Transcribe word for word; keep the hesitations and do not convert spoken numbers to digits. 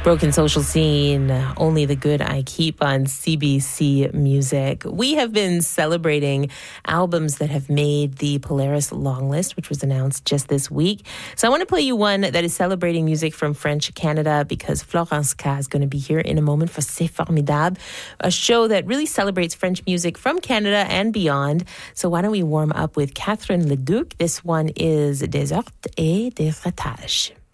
Broken Social Scene, Only the Good I Keep on C B C Music. We have been celebrating albums that have made the Polaris Longlist, which was announced just this week. So I want to play you one that is celebrating music from French Canada because Florence K is going to be here in a moment for C'est Formidable, a show that really celebrates French music from Canada and beyond. So why don't we warm up with Catherine Leduc? This one is Des Hortes et des Fratages.